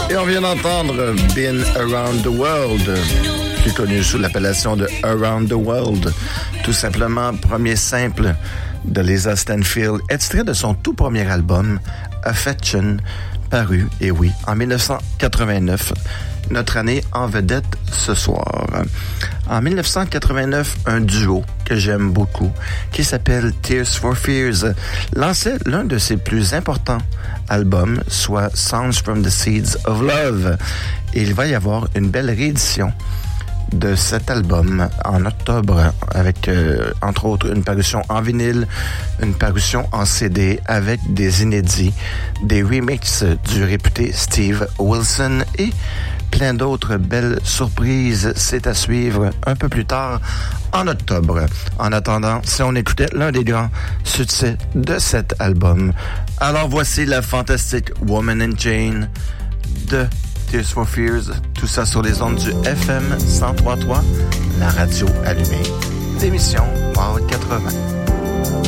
Et on vient d'entendre Been Around the World, plus connu sous l'appellation de Around the World. Tout simplement, premier simple de Lisa Stanfield, extrait de son tout premier album, Affection, paru, et oui, en 1989, notre année en vedette ce soir. En 1989, un duo que j'aime beaucoup, qui s'appelle Tears for Fears, lançait l'un de ses plus importants albums, soit Songs from the Seeds of Love. Et il va y avoir une belle réédition de cet album en octobre avec, entre autres, une parution en vinyle, une parution en CD avec des inédits, des remixes du réputé Steve Wilson et plein d'autres belles surprises. C'est à suivre un peu plus tard en octobre. En attendant, si on écoutait l'un des grands succès de cet album, alors voici la fantastique Woman in Chain de Tears for Fears, tout ça sur les ondes du FM 103.3, la radio allumée, l'émission Mort 80.